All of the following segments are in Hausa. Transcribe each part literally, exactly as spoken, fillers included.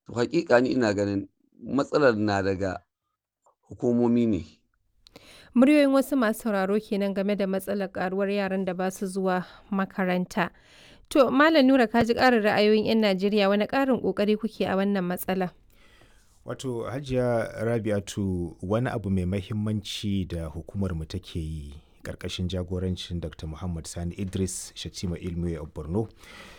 To haƙiƙa ni ina ganin matsalar na daga hukumomi ne. Muryoyin wasu masu sauraro kenan game da matsalar ƙaruwar yaran da ba su zuwa makaranta. To Malam Nura ka ji ƙarin ra'ayoyin 'yan Najeriya, wani ƙarin ƙoƙari kuke a wannan matsala? Wato Hajiya Rabi'atu, wani abu mai mahimmanci da hukumarmu take yi ƙarƙashin jagorancin Dr. Muhammad Sani Idris Shatima Ilmiya of Borno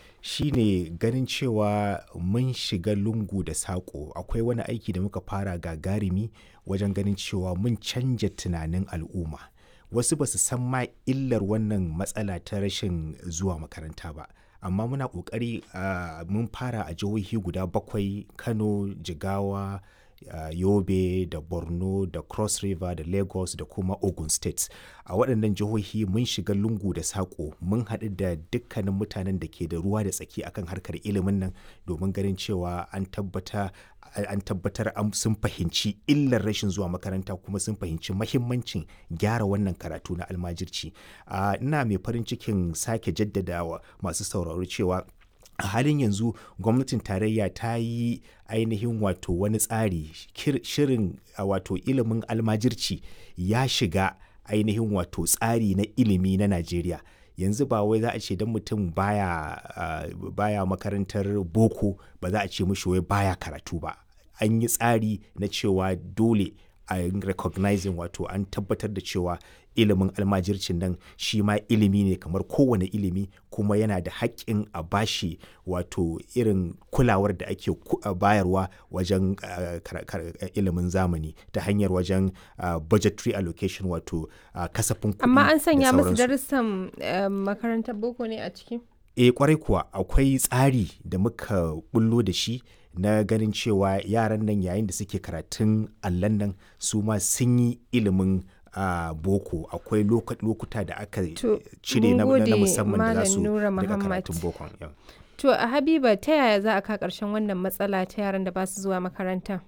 shine ganin cewa mun shiga lungu da saƙo. Akwai wani aiki da muka fara gagarumi wajen ganin cewa mun canja tunanin al'umma. Wasu ba su san ma illar wannan matsala ta rashin zuwa makaranta ba. Amma muna ƙoƙari, uh, mun fara a jihohi guda bakwai: Kano, Jigawa, uh, Yobe da Borno da Cross River da Lagos da kuma Ogun State. A waɗannan jihohi mun shiga lungu da saƙo, mun haɗu da dukkanin mutanen da ke da ruwa da tsaki akan harkar ilimin nan domin ganin cewa an tabbata an tabbatar sun fahimci illar rashin zuwa makaranta kuma sun fahimci mahimmancin gyara wannan karatu na almajirci. Uh, ina mai farin cikin sake jaddadawa masu sauraro cewa a halin yanzu gwamnatin tarayya ta yi ainihin wato wani tsari, shirin wato ilimin almajirci ya shiga ainihin wato tsari na ilimi na Najeriya. Yanzu ba wai za a ce don mutum baya, uh, baya makarantar boko ba za a ce mishi wai baya karatu ba. An yi tsari na cewa dole a recognizing, wato an tabbatar da cewa ilimin almajircin nan shi ma ilimi ne kamar kowane ilimi, kuma yana da haƙƙin a bashi wato irin kulawar da ake bayarwa wajen uh, ilimin zamani ta hanyar wajen uh, budgetary allocation, wato uh, kasafin kuɗi. Amma an sanya musu darussan uh, makarantar boko ne a ciki? Eh kwarai kuwa, akwai tsari da muka bullo da shi na ganin cewa yaran nan yayin da suke karatun allan nan su ma sun yi ilimin uh, boko. Akwai lokuta da aka cire na, na musamman da za su daga karatun boko. Yeah. To a Habiba, ta yaya za a ka ƙarshen wannan matsala ta yaran da ba su zuwa makaranta?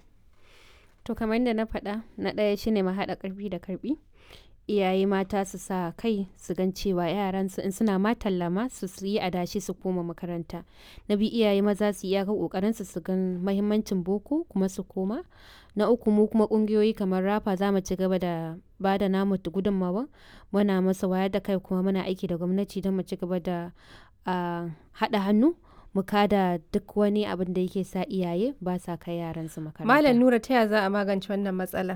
To kamar yadda na faɗa, na ɗaya shine mu haɗa ƙarfi da karɓi. Iyaye mata su sa kai su gan cewa yaransu in suna ma tallama su yi adashi su koma makaranta. Na biyu, iyaye maza su iyaka kokarin su su gan mahimmancin boko kuma su koma. Na uku, mu kuma kungiyoyi kamar Rafa za mu ci gaba da ba da namu gudunmawa, muna masa wayar da kai kuma muna aiki da gwamnati don mu ci gaba da uh, haɗa hannu mu kada duk wani abin da yake sa iyaye ba sa kai yaransu makaranta. Malam Nura, ta yaya za a magance wannan matsala?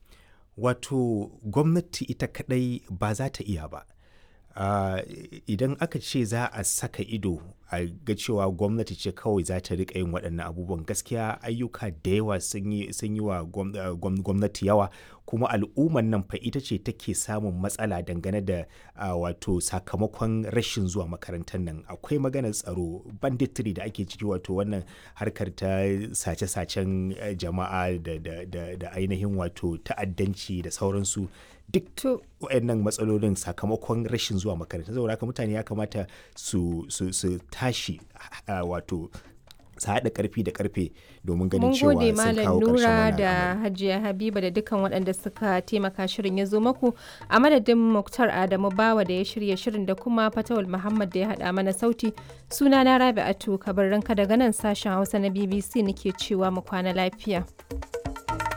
Wato gwamnati ita kadai ba za ta iya ba. Uh, idan aka ce za a saka ido a ga cewa gwamnati ce kawai za ta riƙa yin waɗannan abubuwan, gaskiya ayyuka da yawa sun yi wa gwamnati yawa, kuma al'umman nan fa ita ce take samun matsala dangane da uh, wato sakamakon rashin zuwa makarantar nan. Akwai maganar tsaro, banditry da ake ciki, wato wannan harkar ta sace-sacen jama'a da, da, da, da ainihin wato ta'addanci da sauransu. Duk waɗannan matsalolin sakamakon rashin zuwa makaranta. Saboda haka mutane ya kamata su, su, su tashi uh, wato su haɗa ƙarfi da ƙarfe domin ganin cewa sun kawo ƙarshen wannan al'amari. Mun gode Malam Nura da Hajiya Habiba da dukkan waɗanda suka taimaka shirin ya zo maku. A madadin Muktar Adamu Bawa da ya shirya shirin da kuma Fatawul Muhammad da ya haɗa mana sauti, sunana Rabi'atu Kabir Ranka daga nan sashen Hausa na B B C nake cewa mu kwana lafiya.